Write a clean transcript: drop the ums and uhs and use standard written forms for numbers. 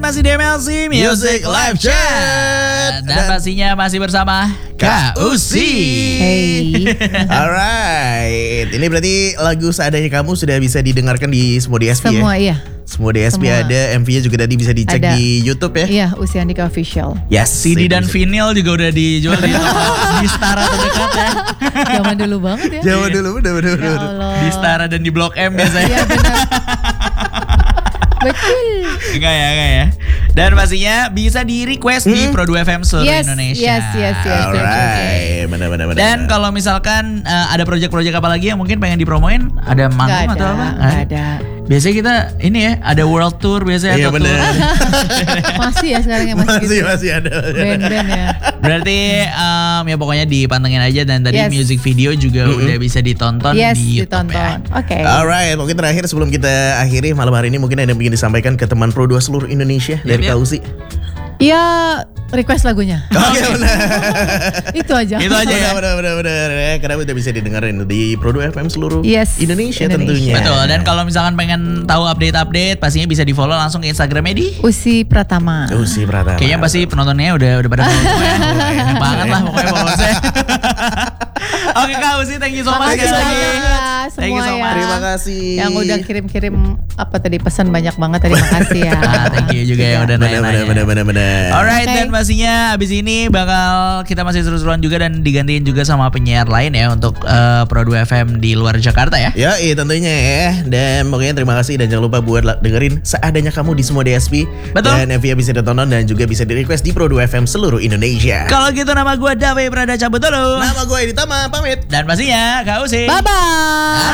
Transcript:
masih di MLC Music Live Chat. Dan pastinya masih bersama Kak Usi. Hey. Alright, ini berarti lagu Seadanya Kamu sudah bisa didengarkan di semua DSP Semua ya? iya. Semua DSP Semua. ada, MV-nya juga tadi bisa dicek Ada. di YouTube ya? Iya, Usi Andika Official. Yes, CD dan bisa. vinyl juga udah dijual di toko di Stara terdekat ya. Zaman dulu banget ya. Jawa dulu, bener. Ya Allah. Di Stara dan di Blok M biasanya. Iya benar. Betul. Enggak ya. Dan pastinya bisa di request di Pro 2 FM seluruh Yes, Indonesia. yes. Alright, bener. Dan kalau misalkan ada project-project apa lagi yang mungkin pengen dipromoin, ada manggung atau apa? Nggak ada. Biasanya kita ini ya, ada world tour biasanya Iya atau bener. tour. Masih ya sekarang ya masih gitu. Masih ada. Band-band ya. Berarti ya pokoknya dipantengin aja, dan tadi Yes. music video juga udah bisa ditonton Yes, di YouTube ditonton. ya. Oke. Alright, mungkin terakhir sebelum kita akhiri malam hari ini, mungkin ada yang ingin disampaikan ke teman Pro 2 seluruh Indonesia dari Yap. Kak Usi. Ya request lagunya. Oke, benar. Itu aja. Itu aja ya. Benar. Karena udah bisa didengerin di Pro 2 FM seluruh Yes, Indonesia Indonesia. tentunya. Betul. Dan kalau misalkan pengen tahu update-update, pastinya bisa di follow langsung ke Instagramnya di. Usi Pratama. Usi Pratama. Kayaknya pasti penontonnya udah pada follow semua ya. Banyak banget lah pokoknya followersnya. Oke Kak Usi, thank you so much Makasih sekali lagi. banyak ya Thank you semua so ya. much. Terima kasih. Yang udah kirim-kirim apa tadi pesan banyak banget, terima kasih ya. Thank you juga yang udah nanya-nanya. Benar. Alright, Oke. dan pastinya abis ini bakal kita masih seru-seruan juga dan digantiin juga sama penyiar lain ya untuk Pro 2 FM di luar Jakarta ya. Ya, tentunya ya. Dan pokoknya terima kasih dan jangan lupa buat dengerin Seadanya Kamu di semua DSP. Betul. Dan MV bisa ditonton dan juga bisa di request di Pro 2 FM seluruh Indonesia. Kalau gitu nama gue Dave Prada cabut dulu. Nama gue Edi Tama, pamit. Dan pastinya Kak Usi. Bye bye.